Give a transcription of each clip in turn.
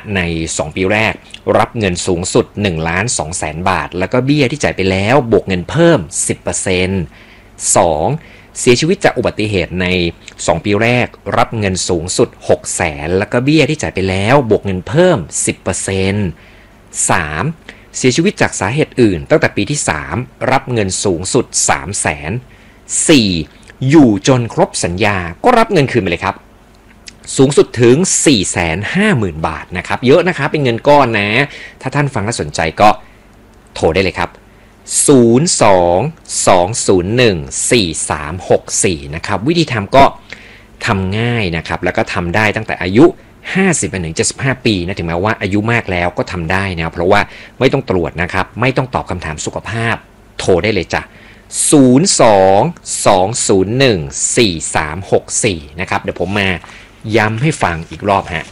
ใน2ปีแรกรับเงินสูงสุด 1,200,000 บาทแล้วก็เบี้ยที่จ่ายไปแล้วบวกเงินเพิ่ม 10% 2. เสียชีวิตจากอุบัติเหตุใน2ปีแรกรับเงินสูงสุด 600,000แล้วก็เบี้ยที่จ่ายไปแล้วบวกเงินเพิ่ม 10% 3. เสียชีวิตจากสาเหตุอื่นตั้งแต่ปีที่3รับเงินสูงสุด 300,000 4. อยู่จนครบสัญญาก็รับเงินคืนไปเลยครับสูงสุดถึง 450,000 บาทนะครับเยอะนะครับเป็นเงินก้อนนะถ้าท่านฟังแล้วสนใจก็โทรได้เลยครับ02-201-4364นะครับวิธีทำก็ทำง่ายนะครับแล้วก็ทำได้ตั้งแต่อายุ50-75 ปีนะถึงแม้ว่าอายุมากแล้วก็ทำได้นะเพราะว่าไม่ต้องตรวจนะครับไม่ต้องตอบคำถามสุขภาพโทรได้เลยจ้ะ02-201-4364นะครับเดี๋ยวผมมาย้ำให้ฟังอีกรอบฮะ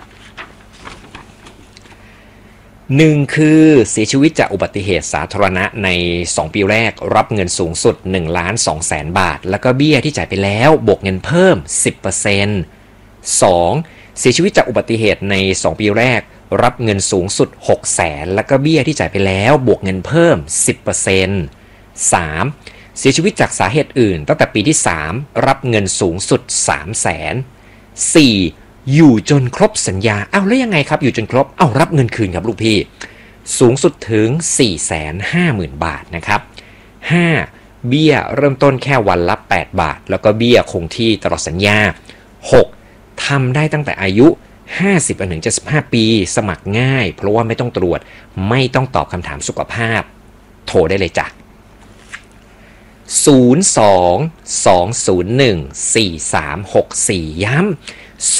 1คือเสียชีวิตจากอุบัติเหตุสาธารณะใน2ปีแรกรับเงินสูงสุด 1,200,000 บาทแล้วก็เบี้ยที่จ่ายไปแล้วบวกเงินเพิ่ม 10% 2. เสียชีวิตจากอุบัติเหตุใน2ปีแรกรับเงินสูงสุด 600,000แล้วก็เบี้ยที่จ่ายไปแล้วบวกเงินเพิ่ม 10% 3. เสียชีวิตจากสาเหตุอื่นตั้งแต่ปีที่3รับเงินสูงสุด 300,000 4. อยู่จนครบสัญญาแล้วยังไงครับอยู่จนครบรับเงินคืนครับลูกพี่สูงสุดถึง 450,000 บาทนะครับ 5. เบี้ยเริ่มต้นแค่วันละ8 บาทแล้วก็เบี้ยคงที่ตลอดสัญญา 6. ทำได้ตั้งแต่อายุ 50-75 ปีสมัครง่ายเพราะว่าไม่ต้องตรวจไม่ต้องตอบคำถามสุขภาพโทรได้เลยจ้ะ02-201-4364 ย้ำ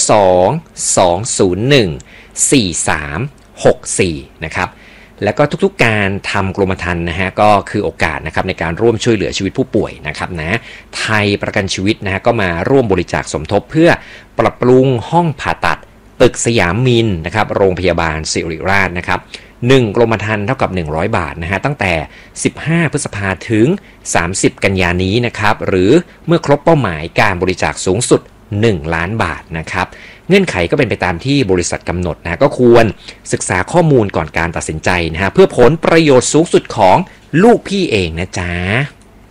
02-201-4364 นะครับแล้วก็ทุกๆการทำกรมธรรม์นะฮะก็คือโอกาสนะครับในการร่วมช่วยเหลือชีวิตผู้ป่วยนะครับนะไทยประกันชีวิตนะฮะก็มาร่วมบริจาคสมทบเพื่อปรับปรุงห้องผ่าตัดตึกสยามมินนะครับโรงพยาบาลศิริราชนะครับ1กรมธรรม์เท่ากับ100 บาทนะฮะตั้งแต่15 พฤษภาถึง30 กันยายนนี้นะครับหรือเมื่อครบเป้าหมายการบริจาคสูงสุด1 ล้านบาทนะครับเงื่อนไขก็เป็นไปตามที่บริษัทกำหนดนะก็ควรศึกษาข้อมูลก่อนการตัดสินใจนะฮะเพื่อผลประโยชน์สูงสุดของลูกพี่เองนะจ๊ะ